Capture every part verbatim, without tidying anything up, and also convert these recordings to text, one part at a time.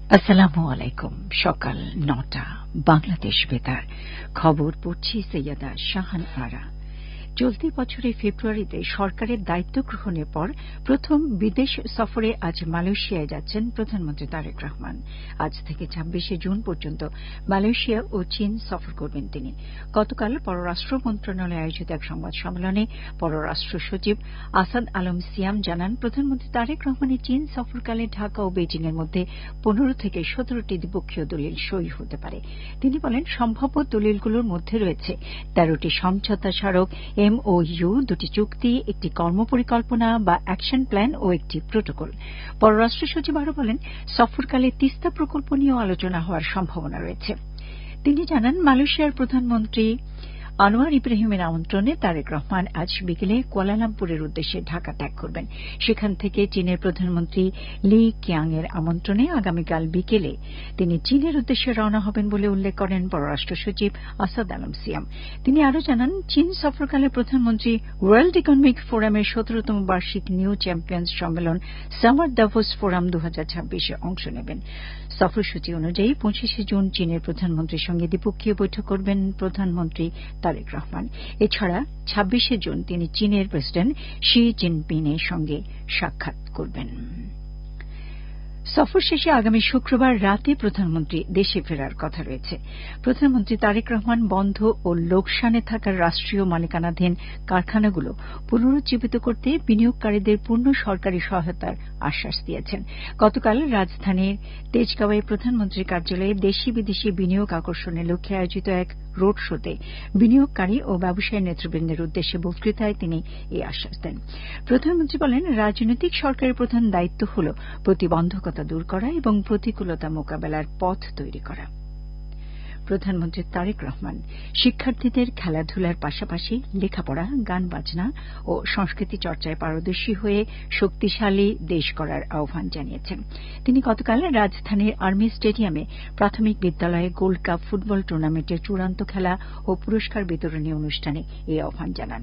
আসসালামু আলাইকুম। সকাল নটা বাংলাদেশ বেতার খবর পড়ছি সৈয়দা শাহান আরা। চলতি বছরের ফেব্রুয়ারিতে সরকারের দায়িত্ব গ্রহণের পর প্রথম বিদেশ সফরে আজ মালয়েশিয়ায় যাচ্ছেন প্রধানমন্ত্রী তারেক রহমান। আজ থেকে ছাব্বিশে জুন পর্যন্ত মালয়েশিয়া ও চীন সফর করবেন তিনি। গতকাল পররাষ্ট্র মন্ত্রণালয়ে আয়োজিত এক সংবাদ সম্মেলনে পররাষ্ট্র সচিব আসাদ আলম সিয়াম জানান, প্রধানমন্ত্রী তারেক রহমানের চীন সফরকালে ঢাকা ও বেইজিং এর মধ্যে পনেরো থেকে সতেরোটি দ্বিপক্ষীয় দলিল সই হতে পারে। তিনি বলেন, সম্ভাব্য দলিলগুলোর মধ্যে রয়েছে তেরোটি সমঝোতা স্মারক, এমওইউ, দুটি চুক্তি, একটি কর্মপরিকল্পনা বা অ্যাকশন প্ল্যান ও একটি প্রোটোকল। পররাষ্ট্র সচিব আরও বলেন, সফরকালে তিস্তা প্রকল্প নিয়েও আলোচনা হওয়ার সম্ভাবনা রয়েছে। তিনি জানান, মালয়েশিয়ার প্রধানমন্ত্রী আনোয়ার ইব্রাহিমের আমন্ত্রণে তারেক রহমান আজ বিকেলে কুয়ালালামপুরের উদ্দেশ্যে ঢাকা ত্যাগ করবেন। সেখান থেকে চীনের প্রধানমন্ত্রী লি কিয়াং এর আমন্ত্রণে আগামীকাল বিকেলে তিনি চীনের উদ্দেশ্যে রওনা হবেন বলে উল্লেখ করেন পররাষ্ট্র সচিব আসাদ আলম সিয়াম। তিনি আরও জানান, চীন সফরকালে প্রধানমন্ত্রী ওয়ার্ল্ড ইকোনমিক ফোরামের সতেরোতম বার্ষিক নিউ চ্যাম্পিয়ন্স সম্মেলন সামার দাভোস ফোরাম দু হাজার ছাব্বিশে অংশ নেবেন। সফরসূচি অনুযায়ী পঁচিশে জুন চীনের প্রধানমন্ত্রীর সঙ্গে দ্বিপক্ষীয় বৈঠক করবেন প্রধানমন্ত্রী তারেক রহমান। এছাড়া ছাব্বিশে জুন তিনি চীনের প্রেসিডেন্ট শি জিনপিংয়ের সঙ্গে সাক্ষাৎ করবেন। সফর শেষে আগামী শুক্রবার রাতে প্রধানমন্ত্রী দেশে ফেরার কথা রয়েছে। প্রধানমন্ত্রী তারেক রহমান বন্ধ ও লোকসানে থাকা রাষ্ট্রীয় মালিকানাধীন কারখানাগুলো পুনরুজ্জীবিত করতে বিনিয়োগকারীদের পূর্ণ সরকারি সহায়তার আশ্বাস দিয়েছেন। গতকাল রাজধানীর তেজগাঁওয়ে প্রধানমন্ত্রীর কার্যালয়ে দেশি বিদেশি বিনিয়োগ আকর্ষণের লক্ষ্যে আয়োজিত এক রোড শোতে বিনিয়োগকারী ও ব্যবসায়ী নেতৃবৃন্দের উদ্দেশ্যে বক্তৃতায় তিনি এই আশ্বাস দেন। প্রধানমন্ত্রী বলেন, রাজনৈতিক সরকারের প্রধান দায়িত্ব হল প্রতিবন্ধকতা দূর করা এবং প্রতিকূলতা মোকাবেলার পথ তৈরি করা। প্রধানমন্ত্রী তারেক রহমান শিক্ষার্থীদের খেলাধুলার পাশাপাশি লেখাপড়া, গান বাজনা ও সংস্কৃতি চর্চায় পারদর্শী হয়ে শক্তিশালী দেশ গড়ার আহ্বান জানিয়েছেন। তিনি গতকাল রাজধানীর আর্মি স্টেডিয়ামে প্রাথমিক বিদ্যালয়ে গোল্ড কাপ ফুটবল টুর্নামেন্টের চূড়ান্ত খেলা ও পুরস্কার বিতরণী অনুষ্ঠানে এই আহ্বান জানান।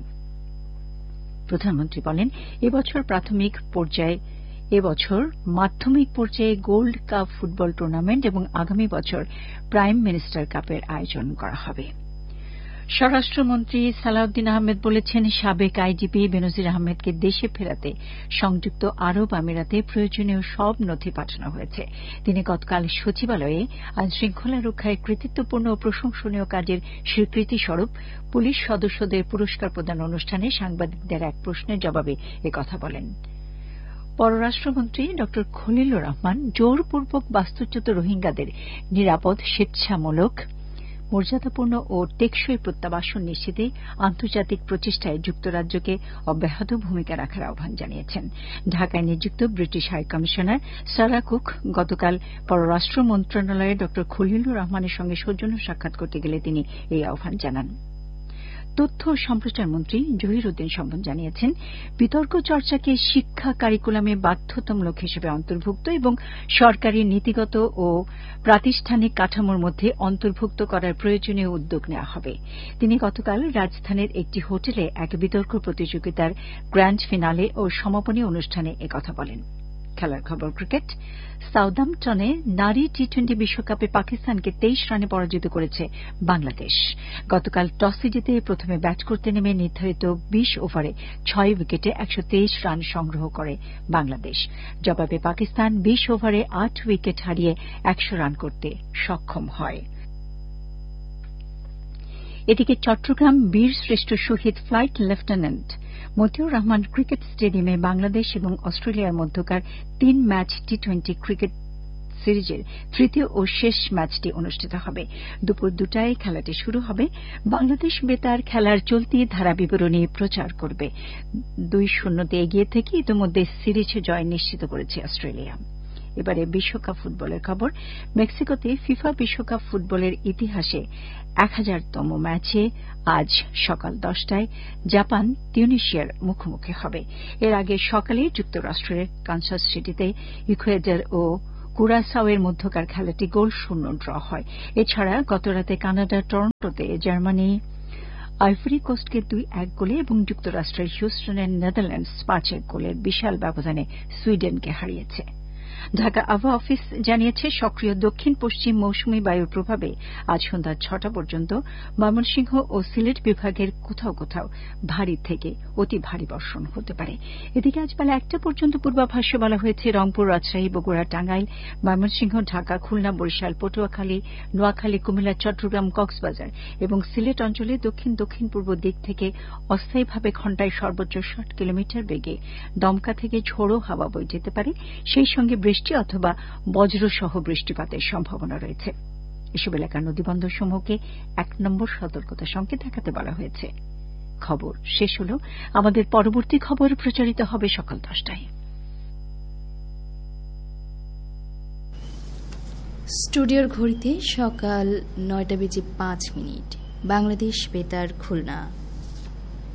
প্রধানমন্ত্রী বলেন, এবছর প্রাথমিক পর্যায়ে এবছর মাধ্যমিক পর্যায়ে গোল্ড কাপ ফুটবল টুর্নামেন্ট এবং আগামী বছর প্রাইম মিনিস্টার কাপের আয়োজন করা হবে। স্বরাষ্ট্রমন্ত্রী সালাউদ্দিন আহমেদ বলেছেন, সাবেক আইজিপি বেনজির আহমেদকে দেশে ফেরাতে সংযুক্ত আরব আমিরাতে প্রয়োজনীয় সব নথি পাঠানো হয়েছে। তিনি গতকাল সচিবালয়ে আইনশৃঙ্খলা রক্ষায় কৃতিত্বপূর্ণ ও প্রশংসনীয় কাজের স্বীকৃতিস্বরূপ পুলিশ সদস্যদের পুরস্কার প্রদান অনুষ্ঠানে সাংবাদিকদের এক প্রশ্নের জবাবে একথা বলেন। পররাষ্ট্রমন্ত্রী ড খলিলুর রহমান জোরপূর্বক বাস্তুচ্যুত রোহিঙ্গাদের নিরাপদ, স্বেচ্ছামূলক, মর্যাদাপূর্ণ ও টেকসই প্রত্যাবাসন নিশ্চিতে আন্তর্জাতিক প্রচেষ্টায় যুক্তরাজ্যকে অব্যাহত ভূমিকা রাখার আহ্বান জানিয়েছেন। ঢাকায় নিযুক্ত ব্রিটিশ হাইকমিশনার সারা কুক গতকাল পররাষ্ট্র মন্ত্রণালয়ে ড খলিলুর রহমানের সঙ্গে সৌজন্য সাক্ষাৎ করতে গেলে তিনি এই আহ্বান জানান। তথ্য ও সম্প্রচার মন্ত্রী জহির উদ্দিন সম্পন জানিয়েছেন, বিতর্ক চর্চাকে শিক্ষা কারিকুলামে বাধ্যতামূলক হিসেবে অন্তর্ভুক্ত এবং সরকারি নীতিগত ও প্রাতিষ্ঠানিক কাঠামোর মধ্যে অন্তর্ভুক্ত করার প্রয়োজনীয় উদ্যোগ নেওয়া হবে। তিনি গতকাল রাজধানীর একটি হোটেলে এক বিতর্ক প্রতিযোগিতার গ্র্যান্ড ফিনালে ও সমাপনী অনুষ্ঠানে একথা বলেন। খেলার খবর ক্রিকেট। সাউদাম্পটনে নারী টি টোয়েন্টি বিশ্বকাপে পাকিস্তানকে তেইশ রানে পরাজিত করেছে বাংলাদেশ। গতকাল টসে জিতে প্রথমে ব্যাট করতে নেমে নির্ধারিত বিশ ওভারে ছয় উইকেটে একশো তেইশ রান সংগ্রহ করে বাংলাদেশ। জবাবে পাকিস্তান বিশ ওভারে আট উইকেট হারিয়ে একশো রান করতে সক্ষম হয়। এদিকে চট্টগ্রাম বীরশ্রেষ্ঠ শহীদ flight lieutenant Motiur Rahman cricket স্টেডিয়ামে বাংলাদেশ এবং অস্ট্রেলিয়ার মধ্যকার তিন ম্যাচ টি টোয়েন্টি ক্রিকেট সিরিজের তৃতীয় ও শেষ ম্যাচটি অনুষ্ঠিত হবে। দুপুর দুটায় খেলাটি শুরু হবে। বাংলাদেশ বেতার খেলার চলতি ধারা বিবরণী প্রচার করবে। দুই শূন্যতে এগিয়ে থেকে ইতিমধ্যে সিরিজে জয় নিশ্চিত করেছে অস্ট্রেলিয়া। এবারে বিশ্বকাপ ফুটবলের খবর। মেক্সিকোতে ফিফা বিশ্বকাপ ফুটবলের ইতিহাসে এক হাজারতম ম্যাচে আজ সকাল দশটায় জাপান তিউনিশিয়ার মুখোমুখি হবে। এর আগে সকালে যুক্তরাষ্ট্রের কানসাস সিটিতে ইকুয়েডর ও কুরাসাওয়ের মধ্যকার খেলাটি গোল শূন্য ড্র হয়। এছাড়া গতরাতে কানাডার টরন্টোতে জার্মানি আইভরি কোস্টকে দুই এক গোলে এবং যুক্তরাষ্ট্রের হিউস্টনের নেদারল্যান্ডস পাঁচ এক গোলের বিশাল ব্যবধানে সুইডেনকে হারিয়েছে। ঢাকা আবহাওয়া অফিস জানিয়েছে সক্রিয় দক্ষিণ পশ্চিম মৌসুমী বায়ুর প্রভাবে আজ সন্ধ্যা ছটা পর্যন্ত ময়মনসিংহ ও সিলেট বিভাগের কোথাও কোথাও ভারী থেকে অতি ভারী বর্ষণ হতে পারে। এদিকে আজ বেলা একটা পর্যন্ত পূর্বাভাসে বলা হয়েছে রংপুর, রাজশাহী, বগুড়া, টাঙ্গাইল, ময়মনসিংহ, ঢাকা, খুলনা, বরিশাল, পটুয়াখালী, নোয়াখালী, কুমিল্লা, চট্টগ্রাম, কক্সবাজার এবং সিলেট অঞ্চলে দক্ষিণ দক্ষিণ পূর্ব দিক থেকে অস্থায়ীভাবে ঘণ্টায় সর্বোচ্চ ষাট কিলোমিটার বেগে দমকা থেকে ঝোড়ো হাওয়া বয়ে যেতে পারে, সেই সঙ্গে বৃষ্টি অথবা বজ্রসহ বৃষ্টিপাতের সম্ভাবনা রয়েছে। এসব এলাকার নদীবন্দরসমূহকে এক নম্বর সতর্কতা সংকেত দেখাতে বলা হয়েছে। খবর শেষ হল। আমাদের পরবর্তী খবর প্রচারিত হবে সকাল দশটায়। স্টুডিওর ঘড়িতে সকাল নয়টা বেজে পাঁচ মিনিট। বাংলাদেশ বেতার খুলনা।